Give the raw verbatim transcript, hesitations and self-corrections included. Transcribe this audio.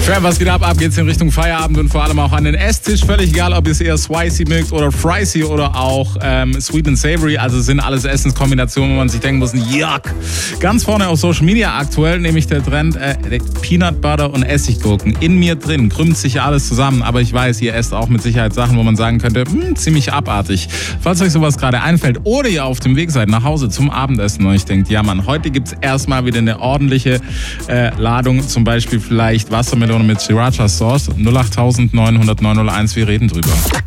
Schwer, was geht ab? Ab geht's in Richtung Feierabend und vor allem auch an den Esstisch. Völlig egal, ob ihr es eher spicy mögt oder fricy oder auch ähm, sweet and savory. Also sind alles Essenskombinationen, wo man sich denken muss, yuck. Ganz vorne auf Social Media aktuell, nämlich der Trend äh, Peanut Butter und Essiggurken. In mir drin krümmt sich ja alles zusammen, aber ich weiß, ihr esst auch mit Sicherheit Sachen, wo man sagen könnte, mh, ziemlich abartig. Falls euch sowas gerade einfällt oder ihr auf dem Weg seid nach Hause zum Abendessen und euch denkt, ja Mann, heute gibt's erstmal wieder eine ordentliche äh, Ladung, zum Beispiel vielleicht Wassermelone mit Sriracha Sauce. null acht neun null neun null eins, wir reden drüber.